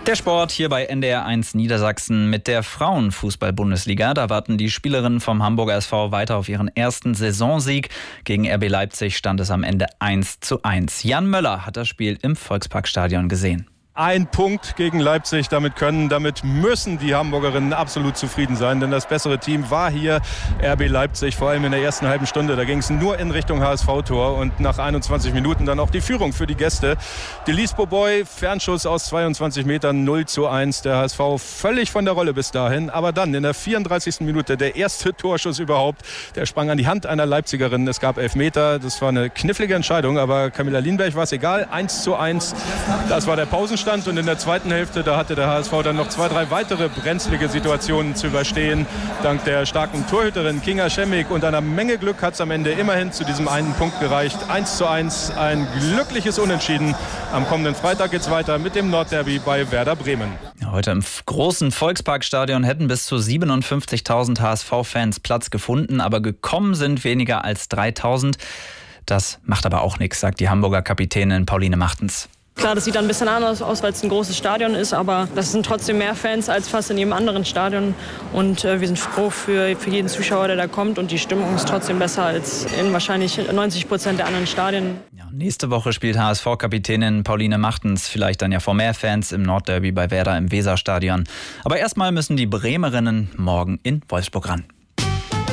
Der Sport hier bei NDR1 Niedersachsen mit der Frauenfußball-Bundesliga. Da warten die Spielerinnen vom Hamburger SV weiter auf ihren ersten Saisonsieg. Gegen RB Leipzig stand es am Ende 1:1. Jan Möller hat das Spiel im Volksparkstadion gesehen. Ein Punkt gegen Leipzig, damit müssen die Hamburgerinnen absolut zufrieden sein, denn das bessere Team war hier RB Leipzig, vor allem in der ersten halben Stunde. Da ging es nur in Richtung HSV-Tor und nach 21 Minuten dann auch die Führung für die Gäste. Delis Boboy, Fernschuss aus 22 Metern, 0:1. Der HSV völlig von der Rolle bis dahin, aber dann in der 34. Minute der erste Torschuss überhaupt. Der sprang an die Hand einer Leipzigerin. Es gab Elfmeter, das war eine knifflige Entscheidung, aber Camilla Lienberg war es egal. 1:1, das war der Pausenstand. Und in der zweiten Hälfte, da hatte der HSV dann noch 2-3 weitere brenzlige Situationen zu überstehen. Dank der starken Torhüterin Kinga Schemmig und einer Menge Glück hat es am Ende immerhin zu diesem einen Punkt gereicht. 1:1, ein glückliches Unentschieden. Am kommenden Freitag geht es weiter mit dem Nordderby bei Werder Bremen. Heute im großen Volksparkstadion hätten bis zu 57.000 HSV-Fans Platz gefunden, aber gekommen sind weniger als 3.000. Das macht aber auch nichts, sagt die Hamburger Kapitänin Pauline Machtens. Klar, das sieht dann ein bisschen anders aus, weil es ein großes Stadion ist, aber das sind trotzdem mehr Fans als fast in jedem anderen Stadion. Und wir sind froh für jeden Zuschauer, der da kommt. Und die Stimmung ist trotzdem besser als in wahrscheinlich 90% der anderen Stadien. Ja, nächste Woche spielt HSV-Kapitänin Pauline Machtens vielleicht dann ja vor mehr Fans im Nordderby bei Werder im Weserstadion. Aber erstmal müssen die Bremerinnen morgen in Wolfsburg ran.